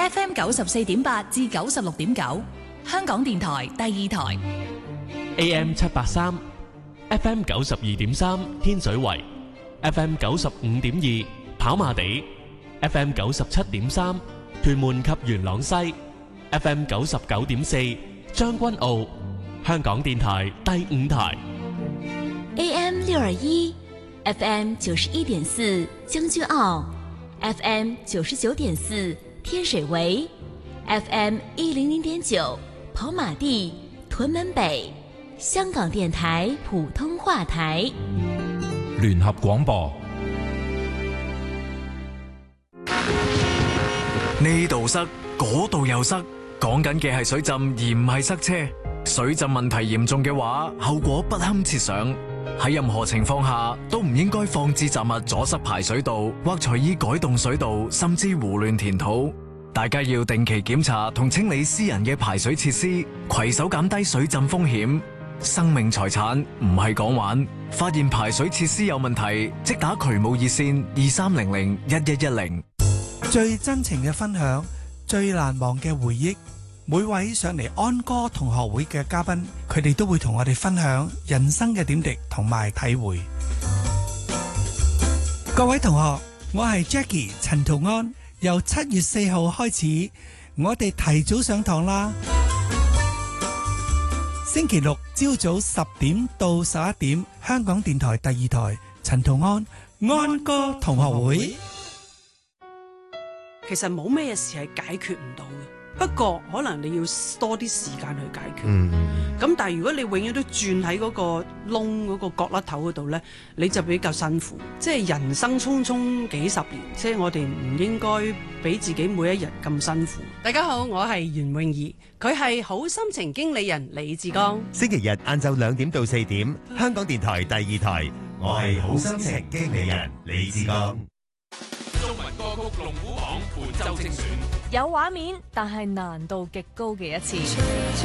FM 94.8至96.9，香港電台第二台。 AM 783 FM 92.3天水圍 FM 95.2跑馬地 FM 97.3屯門及元朗西 FM 99.4將軍澳，香港電台第五台。 AM 621 FM 91.4將軍澳， FM 99.4天水圍， FM 100.9跑馬地屯門北，香港電台普通話台。 聯合廣播。 呢度塞，嗰度又塞，講緊嘅係水浸而唔係塞車。水浸問題嚴重嘅話，後果不堪設想。喺任何情況下都唔應該放置雜物阻塞排水道，或隨意改動水道，甚至胡亂填土。大家要定期檢查同清理私人嘅排水設施，攜手減低水浸風險。生命財產唔係講玩，發現排水設施有問題，即打渠務熱線23001110。 最真情嘅分享，最難忘嘅回憶。每位上嚟安歌同學會嘅嘉賓，佢哋都會同我哋分享人生嘅點滴同埋體會。各位同學，我係 Jackie 陳圖安。由7月4號開始，我哋提早上堂啦。星期六朝早10點到11點，香港電台第二台陳圖安安歌同學會。 其實冇咩事係解決唔到嘅，不過可能你要多啲時間去解決。咁但係如果你永遠都轉喺嗰個窿嗰個角落頭嗰度呢，你就比較辛苦。即係人生匆匆幾十年，即係我哋唔應該俾自己每一日咁辛苦。大家好，我係袁詠儀，佢係好心情經理人李志剛。 星期日晏晝2點到4點，香港電台第二台，我係好心情經理人李志剛。 中文歌曲龍虎榜本周精選， 有畫面但係難度極高嘅一次。